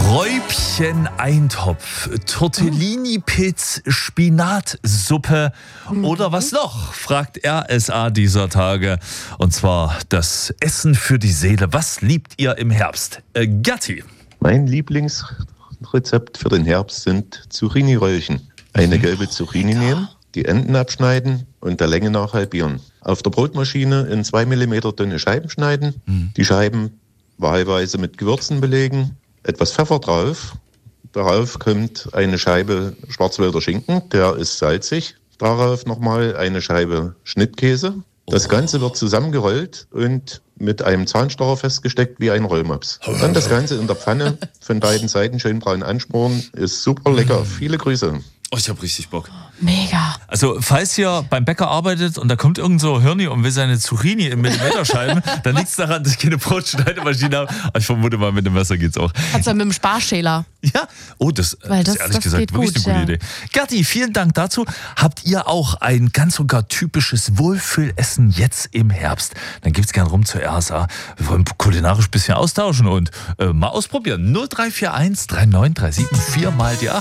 Räubchen-Eintopf, Tortellini-Pilz, Spinatsuppe oder was noch, fragt RSA dieser Tage. Und zwar das Essen für die Seele. Was liebt ihr im Herbst? Gatti. Mein Lieblingsrezept für den Herbst sind Zucchini-Röllchen. Eine gelbe Zucchini nehmen, die Enden abschneiden und der Länge nach halbieren. Auf der Brotmaschine in 2 mm dünne Scheiben schneiden. Die Scheiben wahlweise mit Gewürzen belegen. Etwas Pfeffer drauf. Darauf kommt eine Scheibe Schwarzwälder Schinken, der ist salzig. Darauf nochmal eine Scheibe Schnittkäse. Das Ganze wird zusammengerollt und mit einem Zahnstocher festgesteckt wie ein Rollmops. Dann das Ganze in der Pfanne von beiden Seiten schön braun anschmoren. Ist super lecker. Viele Grüße. Oh, ich hab richtig Bock. Mega. Also, falls ihr beim Bäcker arbeitet und da kommt irgend so Hirni und will seine Zucchini in Millimeterscheiben, dann liegt es daran, dass ich keine Brotschneidemaschine habe. Aber ich vermute mal, mit dem Messer geht's auch. Kannst du mit dem Sparschäler. Ja, oh, das ist ehrlich gesagt wirklich eine gute Idee. Gatti, vielen Dank dazu. Habt ihr auch ein ganz sogar typisches Wohlfühlessen jetzt im Herbst? Dann gibt's gern rum zur RSA. Wir wollen kulinarisch ein bisschen austauschen und mal ausprobieren. 0341 3937 4 mal die 8.